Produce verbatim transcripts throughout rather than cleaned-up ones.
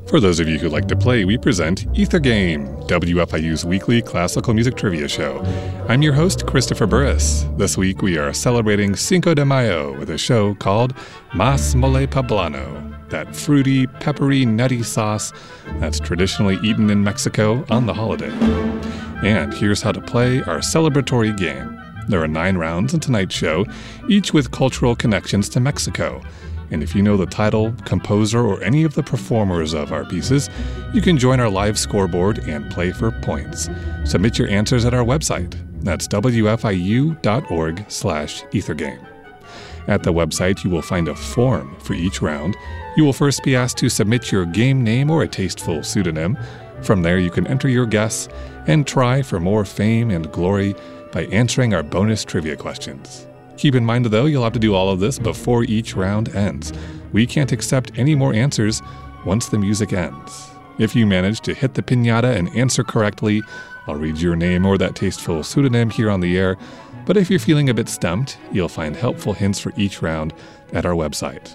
For those of you who like to play, we present Ether Game, W F I U's weekly classical music trivia show. I'm your host, Christopher Burris. This week we are celebrating Cinco de Mayo with a show called Mas Mole Poblano, that fruity, peppery, nutty sauce that's traditionally eaten in Mexico on the holiday. And here's how to play our celebratory game. There are nine rounds in tonight's show, each with cultural connections to Mexico. And if you know the title, composer, or any of the performers of our pieces, you can join our live scoreboard and play for points. Submit your answers at our website. That's w f i u dot org slash ethergame. At the website, you will find a form for each round. You will first be asked to submit your game name or a tasteful pseudonym. From there, you can enter your guess and try for more fame and glory by answering our bonus trivia questions. Keep in mind, though, you'll have to do all of this before each round ends. We can't accept any more answers once the music ends. If you manage to hit the piñata and answer correctly, I'll read your name or that tasteful pseudonym here on the air. But if you're feeling a bit stumped, you'll find helpful hints for each round at our website.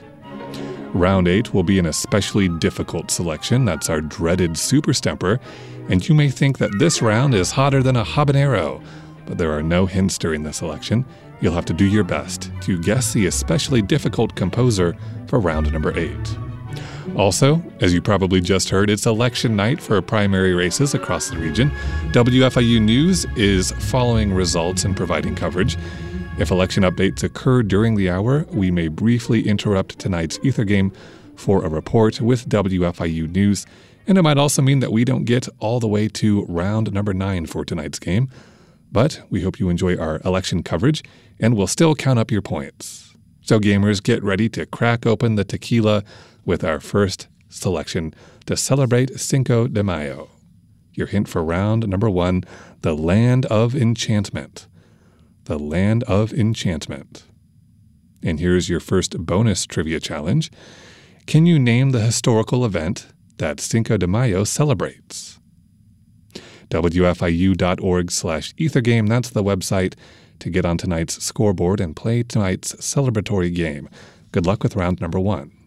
Round eight will be an especially difficult selection. That's our dreaded Super Stumper. And you may think that this round is hotter than a habanero, but there are no hints during the selection. You'll have to do your best to guess the especially difficult composer for round number eight. Also, as you probably just heard, it's election night for primary races across the region. W F I U News is following results and providing coverage. If election updates occur during the hour, we may briefly interrupt tonight's Ether Game for a report with W F I U News, and it might also mean that we don't get all the way to round number nine for tonight's game. But we hope you enjoy our election coverage, and we'll still count up your points. So gamers, get ready to crack open the tequila with our first selection to celebrate Cinco de Mayo. Your hint for round number one, the Land of Enchantment. The Land of Enchantment. And here's your first bonus trivia challenge. Can you name the historical event that Cinco de Mayo celebrates? w f i u dot org slash ethergame, that's the website to get on tonight's scoreboard and play tonight's celebratory game. Good luck with round number one.